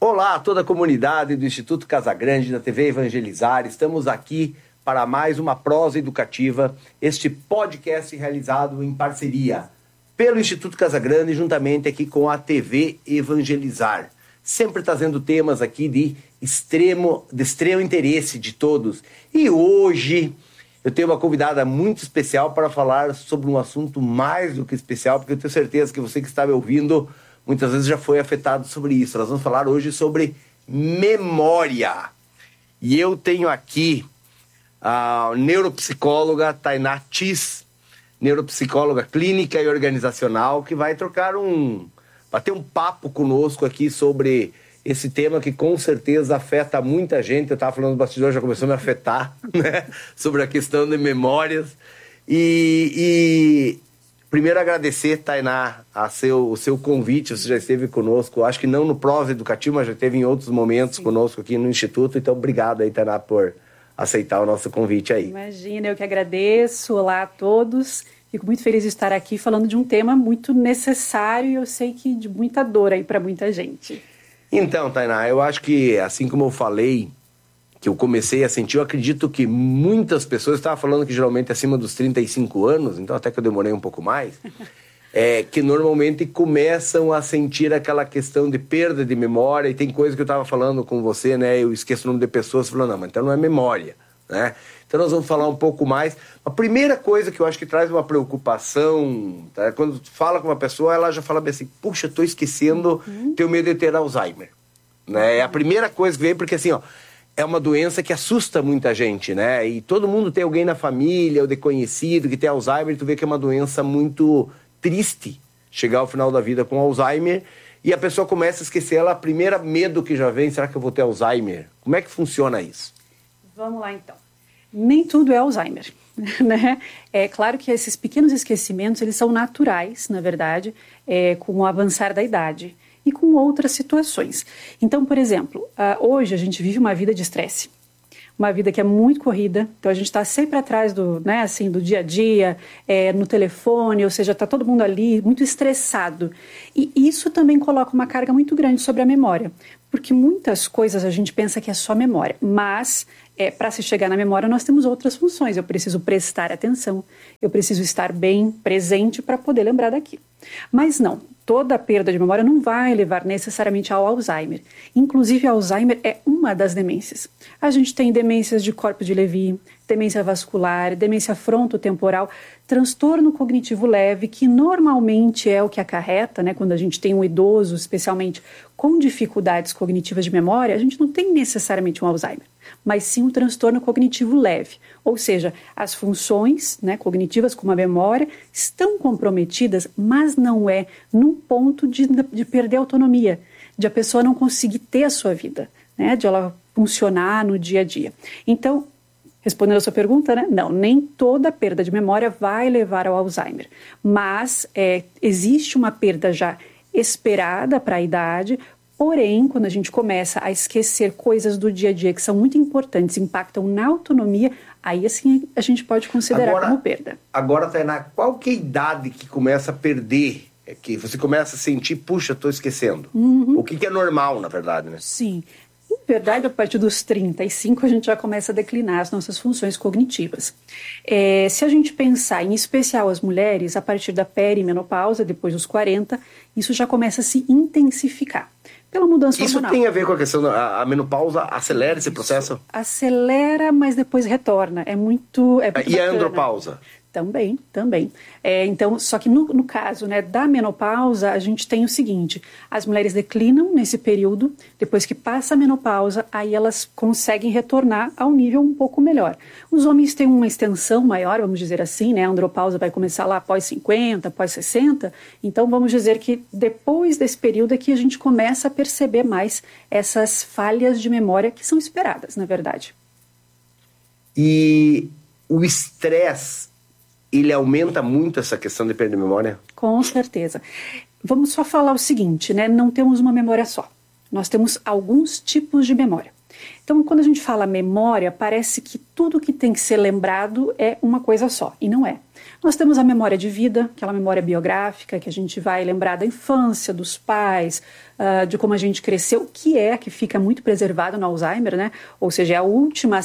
Olá a toda a comunidade do Instituto Casagrande, da TV Evangelizar. Estamos aqui para mais uma prosa educativa, este podcast realizado em parceria pelo Instituto Casagrande, juntamente aqui com a TV Evangelizar. Sempre trazendo temas aqui de extremo interesse de todos. E hoje eu tenho uma convidada muito especial para falar sobre um assunto mais do que especial, porque eu tenho certeza que você que está me ouvindo muitas vezes já foi afetado sobre isso. Nós vamos falar hoje sobre memória. E eu tenho aqui a neuropsicóloga Tainá Tis, neuropsicóloga clínica e organizacional, que vai bater um papo conosco aqui sobre esse tema que com certeza afeta muita gente. Eu estava falando do bastidor, já começou a me afetar, né? Sobre a questão de memórias. Primeiro agradecer, Tainá, o seu convite. Você já esteve conosco, acho que não no Prosa Educativo, mas já esteve em outros momentos conosco aqui no Instituto. Então, obrigado aí, Tainá, por aceitar o nosso convite aí. Imagina, eu que agradeço. Olá a todos. Fico muito feliz de estar aqui falando de um tema muito necessário e eu sei que de muita dor aí para muita gente. Então, Tainá, eu acho que, assim como eu falei, que eu comecei a sentir, eu acredito que muitas pessoas, estava falando que geralmente acima dos 35 anos, então até que eu demorei um pouco mais, que normalmente começam a sentir aquela questão de perda de memória, e tem coisa que eu estava falando com você, né, eu esqueço o nome de pessoas, falando, não, mas então não é memória, né? Então nós vamos falar um pouco mais. A primeira coisa que eu acho que traz uma preocupação, tá? Quando tu fala com uma pessoa, ela já fala bem assim, puxa, estou esquecendo, tenho medo de ter Alzheimer, né? É a primeira coisa que vem, porque assim, ó, é uma doença que assusta muita gente, né? E todo mundo tem alguém na família ou de conhecido que tem Alzheimer, e tu vê que é uma doença muito triste chegar ao final da vida com Alzheimer e a pessoa começa a esquecer ela, a primeira medo que já vem, será que eu vou ter Alzheimer? Como é que funciona isso? Vamos lá então. Nem tudo é Alzheimer, né? É claro que esses pequenos esquecimentos, eles são naturais, na verdade, com o avançar da idade e com outras situações. Então, por exemplo, hoje a gente vive uma vida de estresse, uma vida que é muito corrida, então a gente está sempre atrás do dia a dia, no telefone, ou seja, está todo mundo ali muito estressado. E isso também coloca uma carga muito grande sobre a memória, porque muitas coisas a gente pensa que é só memória, mas para se chegar na memória nós temos outras funções. Eu preciso prestar atenção, eu preciso estar bem presente para poder lembrar daquilo. Mas não, toda perda de memória não vai levar necessariamente ao Alzheimer. Inclusive, Alzheimer é uma das demências. A gente tem demências de corpo de Levy, demência vascular, demência frontotemporal, transtorno cognitivo leve, que normalmente é o que acarreta, né, quando a gente tem um idoso, especialmente com dificuldades cognitivas de memória, a gente não tem necessariamente um Alzheimer, mas sim um transtorno cognitivo leve. Ou seja, as funções, né, cognitivas como a memória estão comprometidas, mas não é num ponto de perder a autonomia, de a pessoa não conseguir ter a sua vida, né, de ela funcionar no dia a dia. Então, respondendo a sua pergunta, né? Não, nem toda perda de memória vai levar ao Alzheimer, mas existe uma perda já esperada para a idade, porém, quando a gente começa a esquecer coisas do dia a dia que são muito importantes, impactam na autonomia, aí assim a gente pode considerar como perda. Agora, Tainá, qual que é a idade que começa a perder? Que você começa a sentir, puxa, estou esquecendo. O que é normal, na verdade, né? Sim. Na verdade, a partir dos 35, a gente já começa a declinar as nossas funções cognitivas. Se a gente pensar, em especial as mulheres, a partir da perimenopausa, depois dos 40, isso já começa a se intensificar pela mudança hormonal. Isso tem a ver com a questão da menopausa? Acelera esse processo? Acelera, mas depois retorna. É muito e bacana. A andropausa? Também. Então, só que no caso, né, da menopausa, a gente tem o seguinte, as mulheres declinam nesse período, depois que passa a menopausa, aí elas conseguem retornar a um nível um pouco melhor. Os homens têm uma extensão maior, vamos dizer assim, né, a andropausa vai começar lá após 50, após 60, então vamos dizer que depois desse período é que a gente começa a perceber mais essas falhas de memória que são esperadas, na verdade. E o estresse, ele aumenta muito essa questão de perda de memória? Com certeza. Vamos só falar o seguinte, né? Não temos uma memória só. Nós temos alguns tipos de memória. Então, quando a gente fala memória, parece que tudo que tem que ser lembrado é uma coisa só, e não é. Nós temos a memória de vida, aquela memória biográfica, que a gente vai lembrar da infância, dos pais, de como a gente cresceu, que fica muito preservado no Alzheimer, né? Ou seja, é a última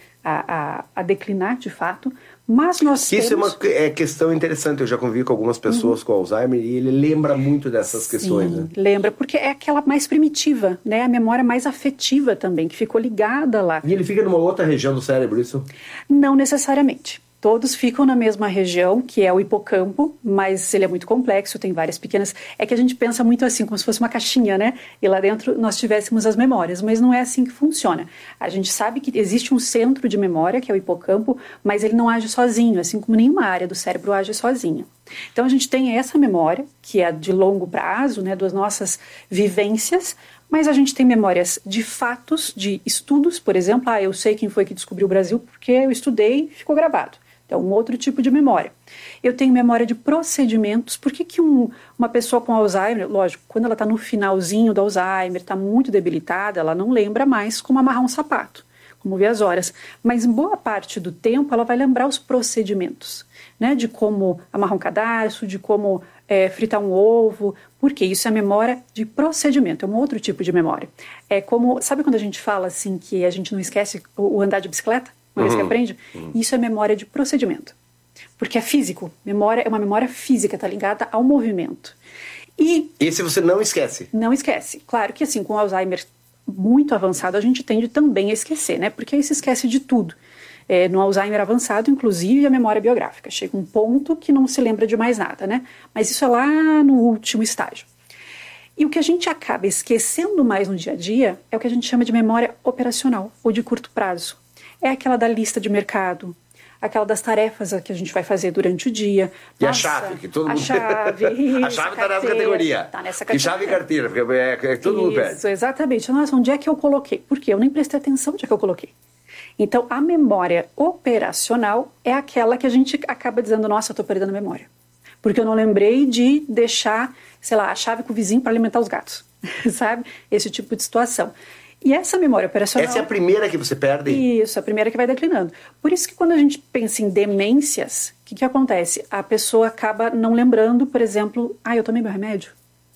a declinar de fato. Mas nós Isso é uma questão interessante. Eu já convivi com algumas pessoas com Alzheimer e ele lembra muito dessas questões. Sim, né? lembra, porque é aquela mais primitiva, né? A memória mais afetiva também, que ficou ligada lá. E ele fica numa outra região do cérebro, isso? Não necessariamente. Todos ficam na mesma região, que é o hipocampo, mas ele é muito complexo, tem várias pequenas... É que a gente pensa muito assim, como se fosse uma caixinha, né? E lá dentro nós tivéssemos as memórias, mas não é assim que funciona. A gente sabe que existe um centro de memória, que é o hipocampo, mas ele não age sozinho, assim como nenhuma área do cérebro age sozinha. Então a gente tem essa memória, que é de longo prazo, né, das nossas vivências, mas a gente tem memórias de fatos, de estudos, por exemplo, eu sei quem foi que descobriu o Brasil porque eu estudei e ficou gravado. Então, um outro tipo de memória. Eu tenho memória de procedimentos. Por que uma pessoa com Alzheimer, lógico, quando ela está no finalzinho do Alzheimer, está muito debilitada, ela não lembra mais como amarrar um sapato, como ver as horas. Mas, em boa parte do tempo, ela vai lembrar os procedimentos, né? De como amarrar um cadarço, de como fritar um ovo, porque isso é memória de procedimento, é um outro tipo de memória. É como, sabe quando a gente fala assim que a gente não esquece o andar de bicicleta? Uma vez que aprende, isso é memória de procedimento. Porque é físico. Memória é uma memória física, está ligada ao movimento. E esse você não esquece? Não esquece. Claro que assim, com Alzheimer muito avançado, a gente tende também a esquecer, né? Porque aí se esquece de tudo. No Alzheimer avançado, inclusive, a memória biográfica. Chega um ponto que não se lembra de mais nada, né? Mas isso é lá no último estágio. E o que a gente acaba esquecendo mais no dia a dia é o que a gente chama de memória operacional, ou de curto prazo. É aquela da lista de mercado, aquela das tarefas que a gente vai fazer durante o dia. E a chave, que todo mundo... A chave, isso, a chave está nessa categoria. Está nessa categoria. E chave e carteira, porque todo mundo pede. Isso, exatamente. Nossa, onde é que eu coloquei? Por quê? Eu nem prestei atenção onde é que eu coloquei. Então, a memória operacional é aquela que a gente acaba dizendo, nossa, eu estou perdendo a memória. Porque eu não lembrei de deixar, sei lá, a chave com o vizinho para alimentar os gatos. Sabe? Esse tipo de situação. E essa memória operacional... Essa é a primeira que você perde? Isso, a primeira que vai declinando. Por isso que quando a gente pensa em demências, o que acontece? A pessoa acaba não lembrando, por exemplo, eu tomei meu remédio?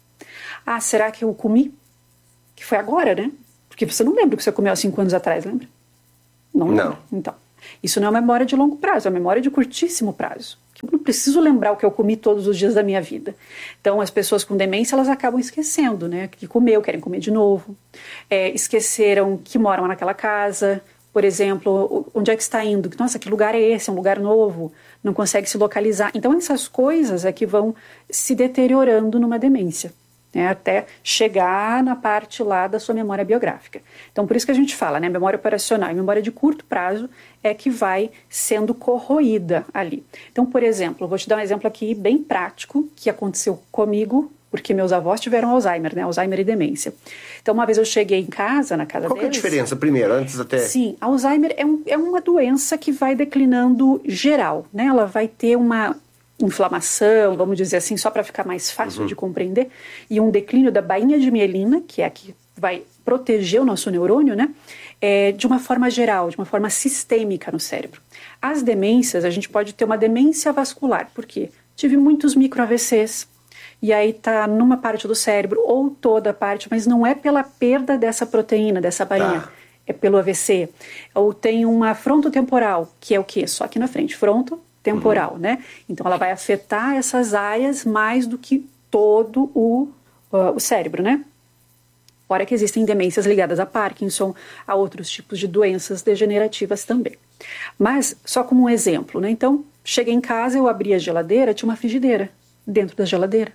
Será que eu comi? Que foi agora, né? Porque você não lembra o que você comeu há 5 anos atrás, lembra? Não lembra. Não. Então, isso não é uma memória de longo prazo, é uma memória de curtíssimo prazo. Eu não preciso lembrar o que eu comi todos os dias da minha vida. Então, as pessoas com demência, elas acabam esquecendo, né? Que comeu, querem comer de novo. Esqueceram que moram naquela casa. Por exemplo, onde é que está indo? Nossa, que lugar é esse? É um lugar novo. Não consegue se localizar. Então, essas coisas é que vão se deteriorando numa demência, né, até chegar na parte lá da sua memória biográfica. Então, por isso que a gente fala, né, memória operacional e memória de curto prazo é que vai sendo corroída ali. Então, por exemplo, vou te dar um exemplo aqui bem prático que aconteceu comigo, porque meus avós tiveram Alzheimer, né, Alzheimer e demência. Então, uma vez eu cheguei em casa, na casa deles... Qual que é a diferença, primeiro, antes até... Sim, Alzheimer é uma doença que vai declinando geral, né, ela vai ter uma inflamação, vamos dizer assim, só para ficar mais fácil de compreender, e um declínio da bainha de mielina, que é a que vai proteger o nosso neurônio, né, de uma forma geral, de uma forma sistêmica no cérebro. As demências, a gente pode ter uma demência vascular, porque tive muitos micro-AVCs, e aí está numa parte do cérebro, ou toda a parte, mas não é pela perda dessa proteína, dessa bainha, é pelo AVC. Ou tem uma frontotemporal, que é o quê? Só aqui na frente, frontotemporal, né? Então ela vai afetar essas áreas mais do que todo o cérebro, né? Fora que existem demências ligadas a Parkinson, a outros tipos de doenças degenerativas também. Mas, só como um exemplo, né? Então, cheguei em casa, eu abri a geladeira, tinha uma frigideira dentro da geladeira,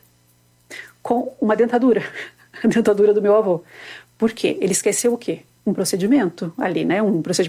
com uma dentadura, a dentadura do meu avô. Por quê? Ele esqueceu o quê? Um procedimento ali, né?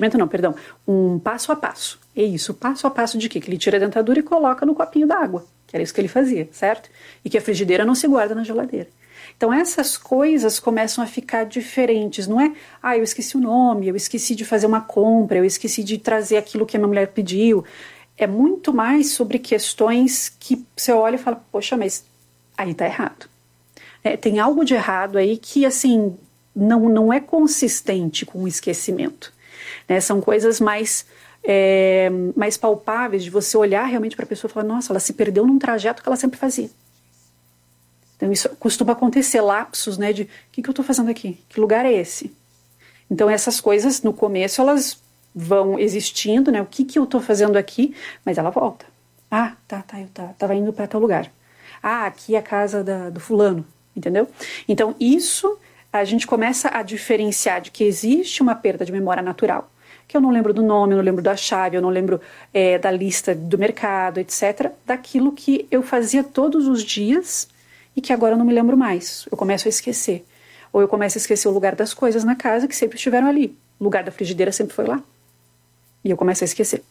Um passo a passo. É isso, passo a passo de quê? Que ele tira a dentadura e coloca no copinho d'água, que era isso que ele fazia, certo? E que a frigideira não se guarda na geladeira. Então essas coisas começam a ficar diferentes, não é? Eu esqueci o nome, eu esqueci de fazer uma compra, eu esqueci de trazer aquilo que a minha mulher pediu. É muito mais sobre questões que você olha e fala, poxa, mas aí tá errado. Tem algo de errado aí que, assim, não é consistente com o esquecimento, né? São coisas mais palpáveis, de você olhar realmente para a pessoa e falar, nossa, ela se perdeu num trajeto que ela sempre fazia. Então isso costuma acontecer, lapsos, né, de o que eu estou fazendo aqui? Que lugar é esse? Então essas coisas no começo elas vão existindo, né? O que eu estou fazendo aqui? Mas ela volta. Ah, eu estava indo para tal lugar. Ah, aqui é a casa do fulano, entendeu? Então isso a gente começa a diferenciar de que existe uma perda de memória natural, que eu não lembro do nome, eu não lembro da chave, eu não lembro da lista do mercado, etc., daquilo que eu fazia todos os dias e que agora eu não me lembro mais. Eu começo a esquecer. Ou eu começo a esquecer o lugar das coisas na casa que sempre estiveram ali. O lugar da frigideira sempre foi lá. E eu começo a esquecer.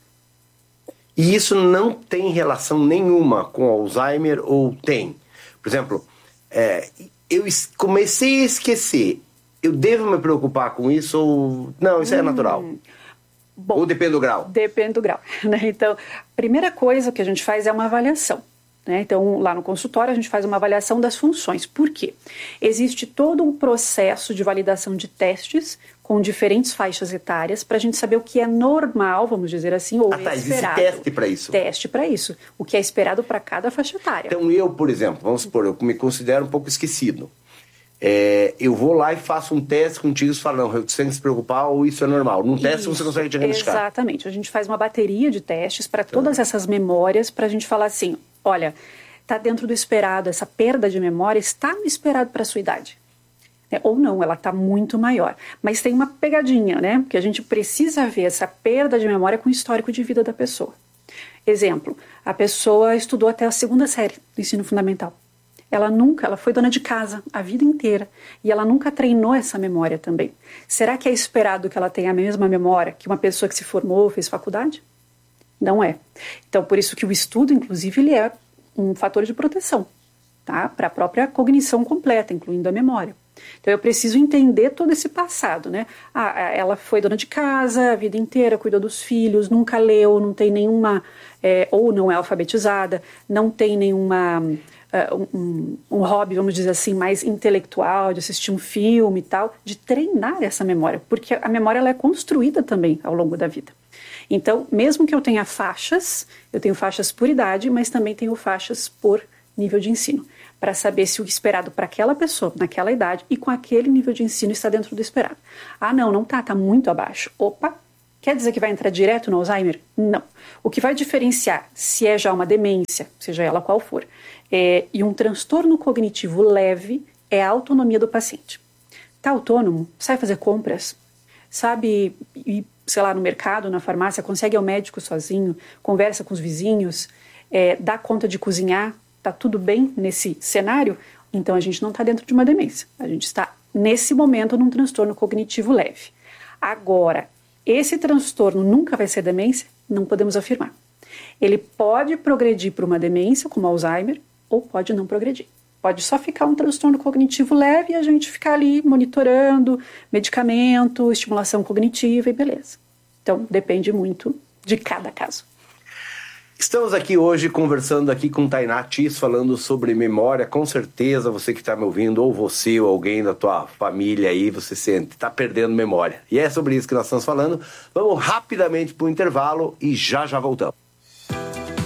E isso não tem relação nenhuma com Alzheimer ou tem? Por exemplo, eu comecei a esquecer. Eu devo me preocupar com isso ou... Não, isso é natural? Bom, ou depende do grau? Depende do grau, né? Então, a primeira coisa que a gente faz é uma avaliação. Né? Então, lá no consultório, a gente faz uma avaliação das funções. Por quê? Existe todo um processo de validação de testes com diferentes faixas etárias para a gente saber o que é normal, vamos dizer assim, ou esperado. Existe teste para isso? Teste para isso. O que é esperado para cada faixa etária. Então, eu, por exemplo, vamos supor, eu me considero um pouco esquecido. Eu vou lá e faço um teste contigo e falo, não, você tem que se preocupar ou isso é normal. Num teste você consegue diagnosticar. Exatamente. A gente faz uma bateria de testes para todas essas memórias para a gente falar assim, olha, está dentro do esperado, essa perda de memória está no esperado para a sua idade. Ou não, ela está muito maior. Mas tem uma pegadinha, né? Porque a gente precisa ver essa perda de memória com o histórico de vida da pessoa. Exemplo, a pessoa estudou até a 2ª série do ensino fundamental. Ela foi dona de casa a vida inteira e ela nunca treinou essa memória também. Será que é esperado que ela tenha a mesma memória que uma pessoa que se formou, fez faculdade? Não é. Então, por isso que o estudo, inclusive, ele é um fator de proteção, tá? Para a própria cognição completa, incluindo a memória. Então, eu preciso entender todo esse passado, né? Ela foi dona de casa a vida inteira, cuidou dos filhos, nunca leu, não tem nenhuma... ou não é alfabetizada, não tem nenhuma... um hobby, vamos dizer assim, mais intelectual, de assistir um filme e tal, de treinar essa memória, porque a memória ela é construída também ao longo da vida. Então, mesmo que eu tenha faixas, eu tenho faixas por idade, mas também tenho faixas por nível de ensino, para saber se o esperado para aquela pessoa, naquela idade, e com aquele nível de ensino está dentro do esperado. Ah, não tá muito abaixo. Opa, quer dizer que vai entrar direto no Alzheimer? Não. O que vai diferenciar se é já uma demência, seja ela qual for, e um transtorno cognitivo leve é a autonomia do paciente. Está autônomo, sabe fazer compras, sabe ir, sei lá, no mercado, na farmácia, consegue ir ao médico sozinho, conversa com os vizinhos, dá conta de cozinhar, está tudo bem nesse cenário, então a gente não está dentro de uma demência. A gente está, nesse momento, num transtorno cognitivo leve. Agora, esse transtorno nunca vai ser demência? Não podemos afirmar. Ele pode progredir para uma demência, como Alzheimer, ou pode não progredir. Pode só ficar um transtorno cognitivo leve e a gente ficar ali monitorando, medicamento, estimulação cognitiva e beleza. Então, depende muito de cada caso. Estamos aqui hoje conversando aqui com Tainá Tis, falando sobre memória. Com certeza você que está me ouvindo, ou você ou alguém da tua família aí, você sente, está perdendo memória. E é sobre isso que nós estamos falando. Vamos rapidamente para o intervalo e já voltamos.